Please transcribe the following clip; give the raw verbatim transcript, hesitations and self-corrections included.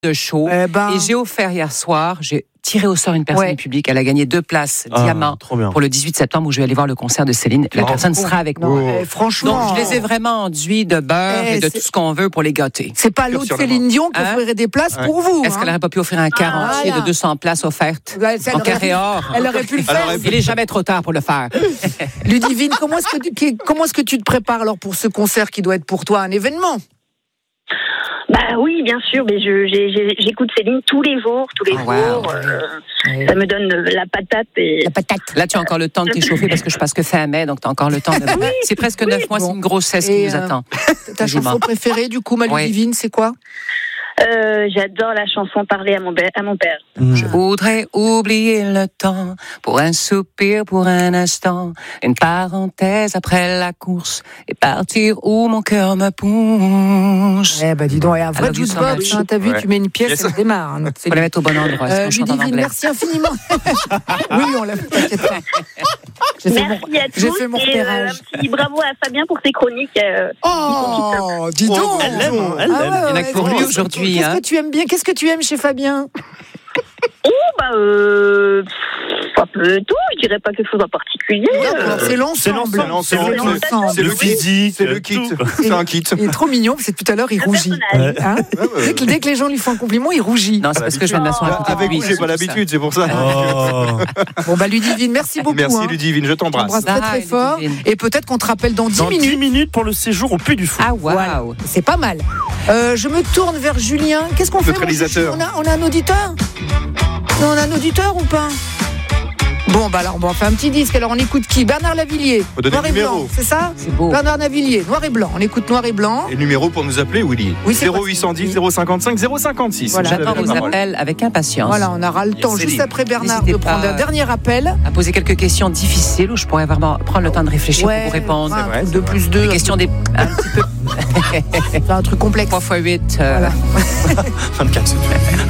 de show. Eh ben... Et j'ai offert hier soir, j'ai tiré au sort une personne ouais. publique. Elle a gagné deux places ah, diamant pour le dix-huit septembre où je vais aller voir le concert de Céline. La oh, personne oh, sera avec non, nous. Eh, franchement. Donc, je les ai vraiment enduits de beurre eh, et de c'est... tout ce qu'on veut pour les gâter. C'est pas l'autre Céline Dion qui hein? offrirait des places ouais. pour vous. Est-ce hein? qu'elle n'aurait pas pu offrir un quart ah, entier voilà. de deux cents places offertes ouais, en carré or? Elle aurait pu le faire. Il n'est jamais trop tard pour le faire. Ludivine, comment est-ce que tu, comment est-ce que tu te prépares alors pour ce concert qui doit être pour toi un événement? Bah oui, bien sûr, mais je, j'ai, j'ai, j'écoute Céline tous les jours, tous les oh, jours. Wow. Euh, oui. Ça me donne la patate. Et... La patate. Là, tu as encore le temps de t'échauffer parce que je passe que fin mai, donc tu as encore le temps de... oui, c'est presque neuf oui, mois, bon. C'est une grossesse et qui euh, nous attend. Ta chanson préférée, du coup, ma Ludivine, oui. c'est quoi? Euh, j'adore la chanson Parler à mon, be- à mon père. Mmh. Je voudrais oublier le temps pour un soupir, pour un instant, une parenthèse après la course et partir où mon cœur me pousse. Eh ben dis donc, il y a un vrai jukebox, hein, t'as vu, ouais. tu mets une pièce, yes. elle démarre. Hein, faut la mettre au bon endroit. Euh, Ludivine, merci infiniment. Oui, on l'a fait, t'inquiète pas. J'ai merci mon, à tous. J'ai fait mon repérage. Euh, un petit bravo à Fabien pour ses chroniques. Euh, oh, dis donc. Oh, elle l'aime, elle l'aime. Ah ouais, il n'y en a que pour lui aujourd'hui. Qu'est-ce hein. que tu aimes bien? Qu'est-ce que tu aimes chez Fabien? Oh, bah, euh. Un peu tout, je dirais pas quelque chose en particulier. Euh, c'est l'ensemble. C'est l'ensemble. C'est, c'est, l'ensemble. c'est le physique. C'est le kit. C'est un kit. Il est trop mignon, c'est tout à l'heure, il rougit. Hein ouais, ouais. Dès, que, dès que les gens lui font un compliment, il rougit. Non, c'est parce que je viens de m'asseoir à côté de lui. Avec vous, j'ai pas l'habitude, c'est pour ça. Oh. Bon, bah, Ludivine, merci beaucoup. Merci, hein. Ludivine, je t'embrasse. Je t'embrasse très, très fort. Et peut-être qu'on te rappelle dans dix minutes. Dans dix minutes pour le séjour au Puy du Fou. Ah, waouh. Voilà. C'est pas mal. Euh, je me tourne vers Julien. Qu'est-ce qu'on fait? Réalisateur. On a, on a un auditeur? Non, on a un auditeur ou pas? Bon, bah alors, bon, on fait un petit disque. Alors, on écoute qui? Bernard Lavillier. Faut donner noir le et numéro. Blanc, c'est ça? C'est beau. Bernard Lavillier, noir et blanc. On écoute noir et blanc. Et le numéro pour nous appeler, Willy? Oui, zéro huit cent dix, zéro cinquante-cinq, zéro cinquante-six. Voilà. J'attends vos appels avec impatience. Voilà, on aura le temps, juste après Bernard, de prendre un dernier appel. À poser quelques questions difficiles où je pourrais vraiment prendre le temps de réfléchir ouais, pour vous répondre. C'est vrai. deux plus deux. Des questions des... un petit peu. C'est un truc complexe. trois fois huit. Euh... Voilà. vingt-quatre, c'est tout.